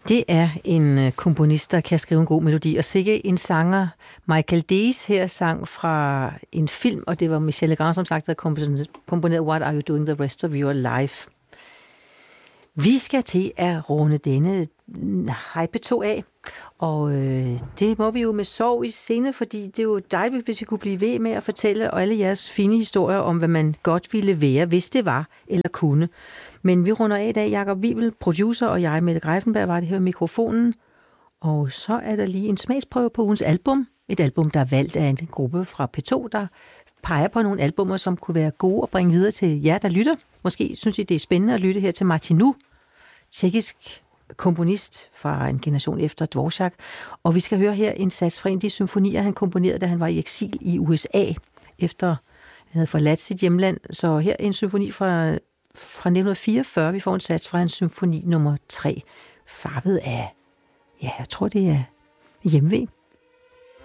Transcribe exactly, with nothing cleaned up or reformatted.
Det er en komponist, der kan skrive en god melodi, og sikke en sanger. Michael Dees her sang fra en film, og det var Michel Legrand, som sagt, der komponerede What Are You Doing the Rest of Your Life. Vi skal til at runde denne hype to af, og øh, det må vi jo med sorg i sinde, fordi det er jo dejligt, hvis vi kunne blive ved med at fortælle alle jeres fine historier om, hvad man godt ville være, hvis det var eller kunne. Men vi runder af i dag. Jakob Wivel, producer, og jeg, Mette Greiffenberg, var det her med mikrofonen. Og så er der lige en smagsprøve på ugens album. Et album, der er valgt af en gruppe fra P to, der peger på nogle albumer, som kunne være gode at bringe videre til jer, der lytter. Måske synes I, det er spændende at lytte her til Martinu, tjekkisk komponist fra en generation efter Dvorak. Og vi skal høre her en sats fra en af de symfonier, han komponerede, da han var i eksil i U S A, efter han havde forladt sit hjemland. Så her er en symfoni fra Fra nitten fireogfyrre, vi får en sats fra en symfoni nummer tre, farvet af, ja, jeg tror det er hjemve.